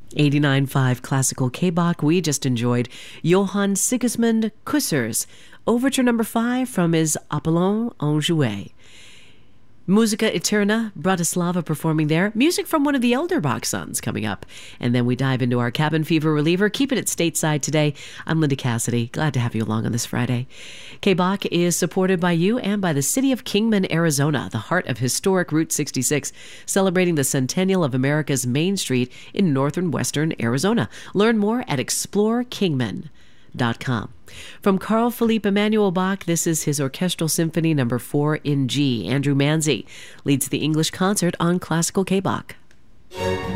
89.5 Classical K-Bach. We just enjoyed Johann Sigismund Kusser's Overture Number 5 from his Apollon en Jouet. Musica Eterna, Bratislava performing there. Music from one of the elder Bach sons coming up. And then we dive into our cabin fever reliever. Keeping it stateside today. I'm Linda Cassidy. Glad to have you along on this Friday. K-Bach is supported by you and by the city of Kingman, Arizona, the heart of historic Route 66, celebrating the centennial of America's Main Street in northern western Arizona. Learn more at explorekingman.com. From Carl Philipp Emanuel Bach, this is his Orchestral Symphony No. 4 in G. Andrew Manzi leads the English concert on Classical K-Bach.